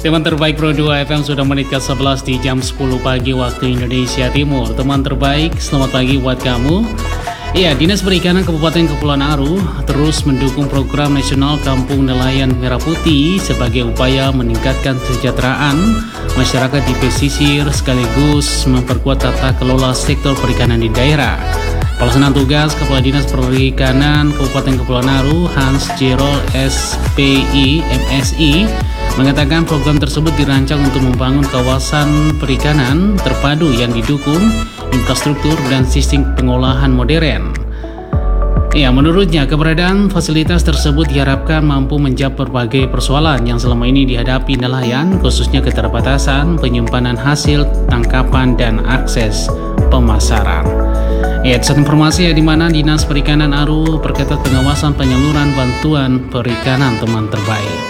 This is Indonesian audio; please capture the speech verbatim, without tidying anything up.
Teman terbaik Pro dua F M sudah menit ke sebelas di jam sepuluh pagi waktu Indonesia Timur. Teman terbaik, selamat pagi buat kamu. Ya, Dinas Perikanan Kabupaten Kepulauan Aru terus mendukung program nasional Kampung Nelayan Merah Putih sebagai upaya meningkatkan kesejahteraan masyarakat di pesisir sekaligus memperkuat tata kelola sektor perikanan di daerah. Pelaksana tugas Kepala Dinas Perikanan Kabupaten Kepulauan Aru Hans Jerol S P I M S I mengatakan program tersebut dirancang untuk membangun kawasan perikanan terpadu yang didukung infrastruktur dan sistem pengolahan modern. Ya, menurutnya keberadaan fasilitas tersebut diharapkan mampu menjawab berbagai persoalan yang selama ini dihadapi nelayan, khususnya keterbatasan penyimpanan hasil tangkapan dan akses pemasaran. Ya, satu informasi ya, di mana Dinas Perikanan Aru perketat pengawasan penyaluran bantuan perikanan teman terbaik.